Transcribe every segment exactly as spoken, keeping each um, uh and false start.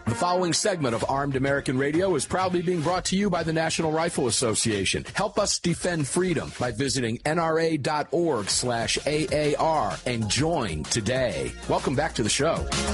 The following segment of Armed American Radio is proudly being brought to you by the National Rifle Association. Help us defend freedom by visiting nra.org slash AAR and join today. Welcome back to the show.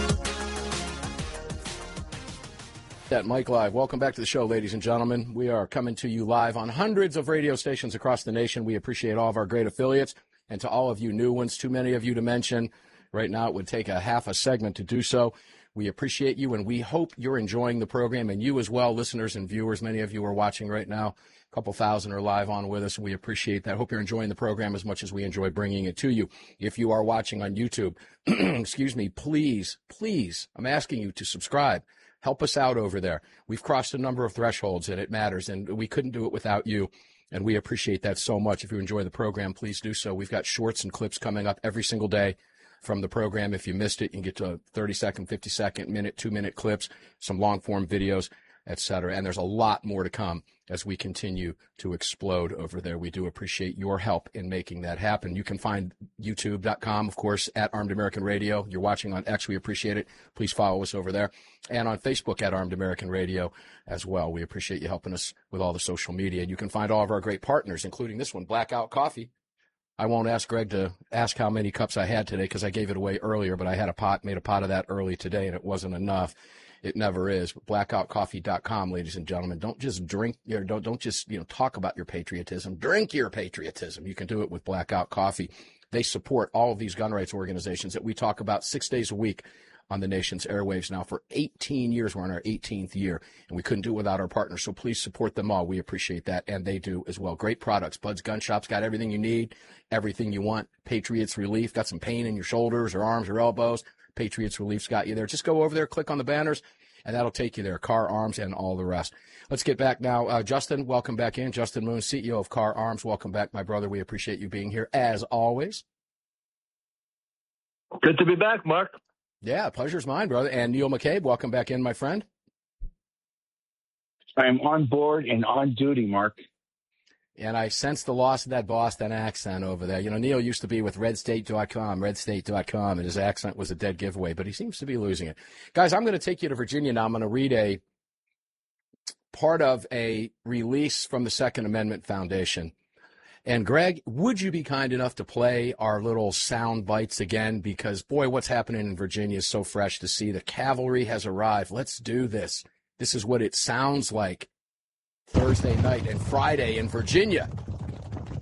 That Mike Live. Welcome back to the show, ladies and gentlemen. We are coming to you live on hundreds of radio stations across the nation. We appreciate all of our great affiliates, and to all of you new ones, too many of you to mention. Right now, it would take a half a segment to do so. We appreciate you, and we hope you're enjoying the program, and you as well, listeners and viewers. Many of you are watching right now. A couple thousand are live on with us, and we appreciate that. Hope you're enjoying the program as much as we enjoy bringing it to you. If you are watching on YouTube, excuse me, please, please, I'm asking you to subscribe. Help us out over there. We've crossed a number of thresholds, and it matters, and we couldn't do it without you, and we appreciate that so much. If you enjoy the program, please do so. We've got shorts and clips coming up every single day from the program. If you missed it, you can get to thirty-second, fifty-second, minute, two-minute clips, some long-form videos, et cetera. And there's a lot more to come as we continue to explode over there. We do appreciate your help in making that happen. You can find youtube dot com, of course, at Armed American Radio. You're watching on X. We appreciate it. Please follow us over there. And on Facebook at Armed American Radio as well. We appreciate you helping us with all the social media. And you can find all of our great partners, including this one, Blackout Coffee. I won't ask Greg to ask how many cups I had today because I gave it away earlier, but I had a pot, made a pot of that early today, and it wasn't enough. It never is. blackout coffee dot com, ladies and gentlemen. Don't just drink, you know, don't, don't just, you know, talk about your patriotism. Drink your patriotism. You can do it with Blackout Coffee. They support all of these gun rights organizations that we talk about six days a week on the nation's airwaves now for eighteen years. We're in our eighteenth year, and we couldn't do it without our partners. So please support them all. We appreciate that, and they do as well. Great products. Bud's Gun Shop's got everything you need, everything you want. Patriots Relief, got some pain in your shoulders or arms or elbows. Patriots Relief's got you there. Just go over there, click on the banners, and that'll take you there. Car Arms and all the rest. Let's get back now. Uh, Justin, welcome back in. Justin Moon, C E O of Car Arms. Welcome back, my brother. We appreciate you being here, as always. Good to be back, Mark. Yeah, pleasure's mine, brother. And Neil McCabe, welcome back in, my friend. I am on board and on duty, Mark. And I sense the loss of that Boston accent over there. You know, Neil used to be with red state dot com, red state dot com, and his accent was a dead giveaway, but he seems to be losing it. Guys, I'm going to take you to Virginia now. I'm going to read a part of a release from the Second Amendment Foundation. And, Greg, would you be kind enough to play our little sound bites again? Because, boy, what's happening in Virginia is so fresh to see. The cavalry has arrived. Let's do this. This is what it sounds like Thursday night and Friday in Virginia.